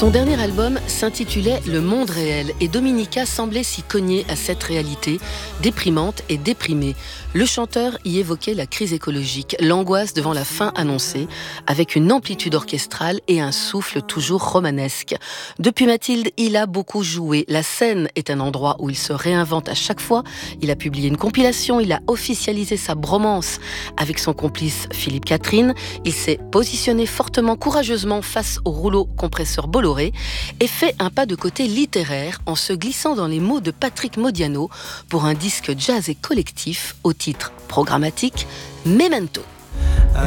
Son dernier album s'intitulait Le Monde réel et Dominica semblait s'y cogner à cette réalité déprimante et déprimée. Le chanteur y évoquait la crise écologique, l'angoisse devant la fin annoncée, avec une amplitude orchestrale et un souffle toujours romanesque. Depuis Mathilde, il a beaucoup joué. La scène est un endroit où il se réinvente à chaque fois. Il a publié une compilation, il a officialisé sa bromance avec son complice Philippe Catherine. Il s'est positionné fortement, courageusement face au rouleau compresseur Bolloré et fait un pas de côté littéraire en se glissant dans les mots de Patrick Modiano pour un disque jazz et collectif au titre programmatique Memento.